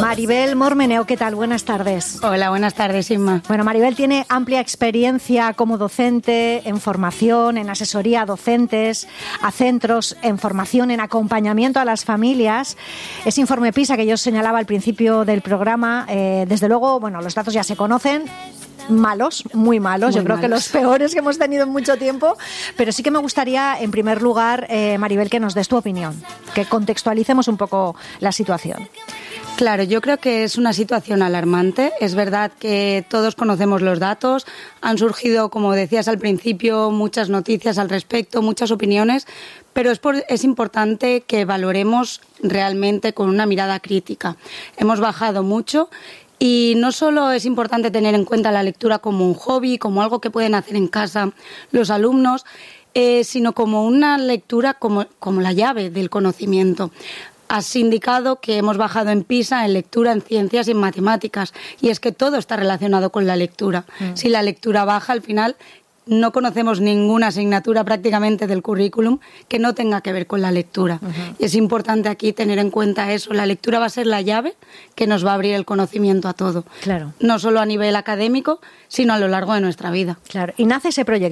Maribel Mormeneu, ¿qué tal? Buenas tardes. Hola, buenas tardes, Inma. Bueno, Maribel tiene amplia experiencia como docente en formación, en asesoría a docentes, a centros, en formación, en acompañamiento a las familias. Ese informe PISA que yo señalaba al principio del programa, desde luego, bueno, los datos ya se conocen. Malos, muy malos, yo creo que los peores que hemos tenido en mucho tiempo, pero sí que me gustaría, en primer lugar, Maribel, que nos des tu opinión, que contextualicemos un poco la situación. Claro, yo creo que es una situación alarmante. Es verdad que todos conocemos los datos, han surgido, como decías al principio, muchas noticias al respecto, muchas opiniones, pero es importante que valoremos realmente con una mirada crítica. Hemos bajado mucho. Y no solo es importante tener en cuenta la lectura como un hobby, como algo que pueden hacer en casa los alumnos, sino como una lectura como la llave del conocimiento. Has indicado que hemos bajado en PISA, en lectura, en ciencias y en matemáticas. Y es que todo está relacionado con la lectura. Si la lectura baja, al final no conocemos ninguna asignatura prácticamente del currículum que no tenga que ver con la lectura. Y es importante aquí tener en cuenta eso. La lectura va a ser la llave que nos va a abrir el conocimiento a todo. Claro. No solo a nivel académico, sino a lo largo de nuestra vida. Claro. Y nace ese proyecto.